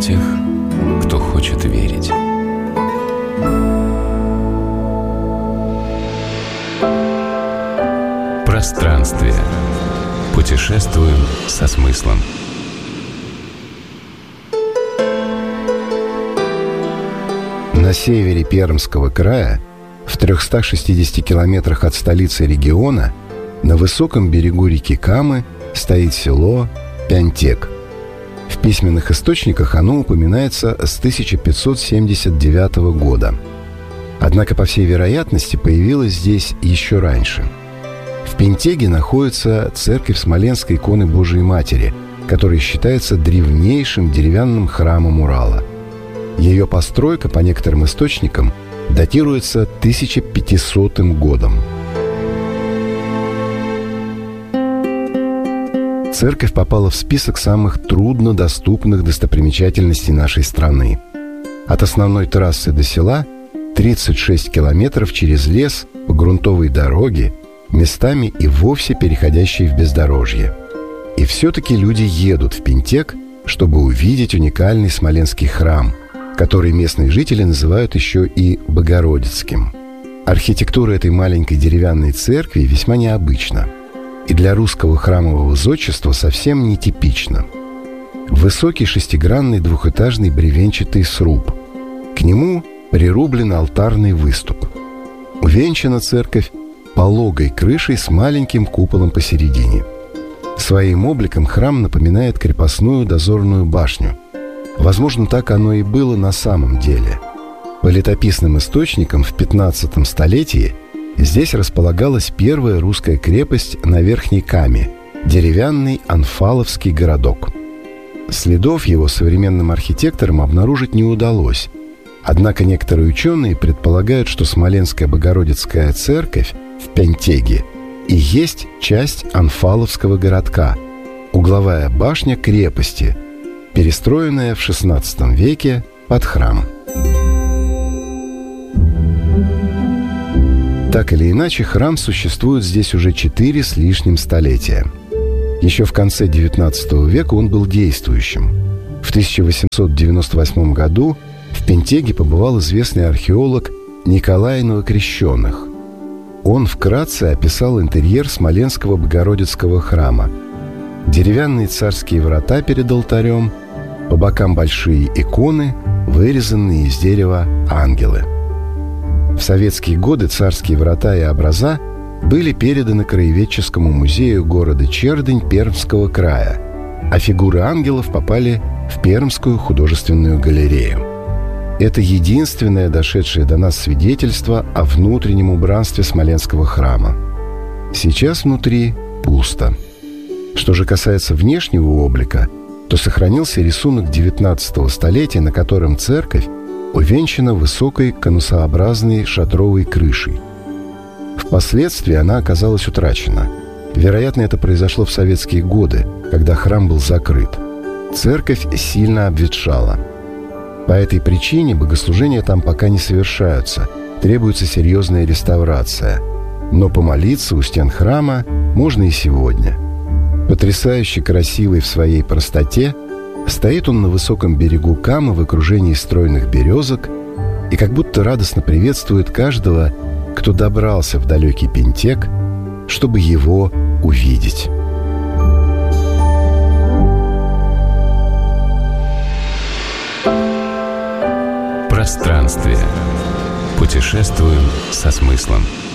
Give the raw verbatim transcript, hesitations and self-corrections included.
тех, кто хочет верить. Пространствие. Путешествуем со смыслом. На севере Пермского края, в трехстах шестидесяти километрах от столицы региона, на высоком берегу реки Камы стоит село Пянтек. В письменных источниках оно упоминается с тысяча пятьсот семьдесят девятого года. Однако, по всей вероятности, появилось здесь еще раньше. В Пянтеге находится церковь Смоленской иконы Божией Матери, которая считается древнейшим деревянным храмом Урала. Ее постройка, по некоторым источникам, датируется тысяча пятисотым годом. Церковь попала в список самых труднодоступных достопримечательностей нашей страны. От основной трассы до села тридцать шесть километров через лес по грунтовой дороге, местами и вовсе переходящей в бездорожье. И все-таки люди едут в Пянтек, чтобы увидеть уникальный смоленский храм, который местные жители называют еще и Богородицким. Архитектура этой маленькой деревянной церкви весьма необычна и для русского храмового зодчества совсем нетипична. Высокий шестигранный двухэтажный бревенчатый сруб. К нему прирублен алтарный выступ. Увенчана церковь пологой крышей с маленьким куполом посередине. Своим обликом храм напоминает крепостную дозорную башню. Возможно, так оно и было на самом деле. По летописным источникам в пятнадцатом столетии здесь располагалась первая русская крепость на Верхней Каме – деревянный Анфаловский городок. Следов его современным архитекторам обнаружить не удалось. Однако некоторые ученые предполагают, что Смоленская Богородицкая церковь в Пянтеге и есть часть Анфаловского городка, угловая башня крепости, перестроенная в шестнадцатом веке под храм. Так или иначе, храм существует здесь уже четыре с лишним столетия. Еще в конце девятнадцатого века он был действующим. В тысяча восемьсот девяносто восьмом году в Пянтеге побывал известный археолог Николай Новокрещенных. Он вкратце описал интерьер Смоленского Богородицкого храма. Деревянные царские врата перед алтарем, по бокам большие иконы, вырезанные из дерева ангелы. В советские годы царские врата и образа были переданы Краеведческому музею города Чердынь Пермского края, а фигуры ангелов попали в Пермскую художественную галерею. Это единственное дошедшее до нас свидетельство о внутреннем убранстве Смоленского храма. Сейчас внутри пусто. Что же касается внешнего облика, то сохранился рисунок девятнадцатого столетия, на котором церковь увенчана высокой конусообразной шатровой крышей. Впоследствии она оказалась утрачена. Вероятно, это произошло в советские годы, когда храм был закрыт. Церковь сильно обветшала. По этой причине богослужения там пока не совершаются, требуется серьезная реставрация. Но помолиться у стен храма можно и сегодня. Потрясающе красивый в своей простоте, стоит он на высоком берегу Камы в окружении стройных березок и как будто радостно приветствует каждого, кто добрался в далекий Пянтек, чтобы его увидеть. Пространствие. Путешествуем со смыслом.